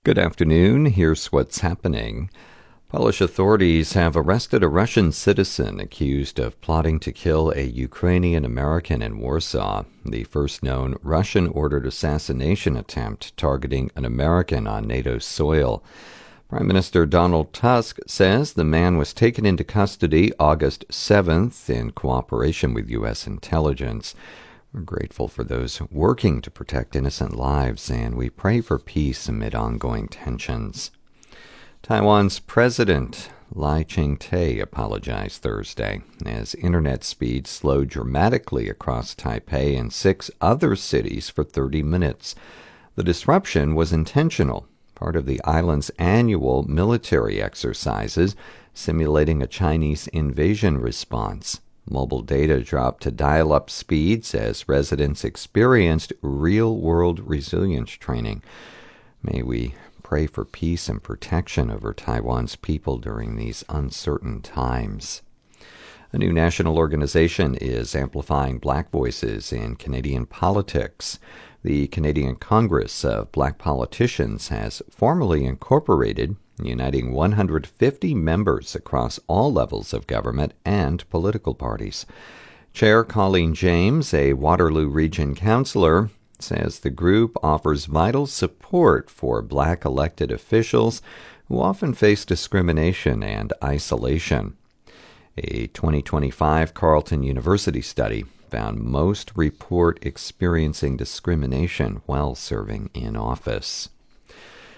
Good afternoon. Here's what's happening. Polish authorities have arrested a Russian citizen accused of plotting to kill a Ukrainian American in Warsaw, the first known Russian-ordered assassination attempt targeting an American on NATO soil. Prime Minister Donald Tusk says the man was taken into custody August 7th in cooperation with U.S. intelligence. We're grateful for those working to protect innocent lives, and we pray for peace amid ongoing tensions. Taiwan's President Lai Ching-te apologized Thursday as internet speed slowed dramatically across Taipei and 6 other cities for 30 minutes. The disruption was intentional, part of the island's annual military exercises, simulating a Chinese invasion response. Mobile data dropped to dial-up speeds as residents experienced real-world resilience training. May we pray for peace and protection over Taiwan's people during these uncertain times. A new national organization is amplifying black voices in Canadian politics. The Canadian Congress of Black Politicians has formally incorporated, uniting 150 members across all levels of government and political parties. Chair Colleen James, a Waterloo Region councillor, says the group offers vital support for black elected officials who often face discrimination and isolation. A 2025 Carleton University study found most report experiencing discrimination while serving in office.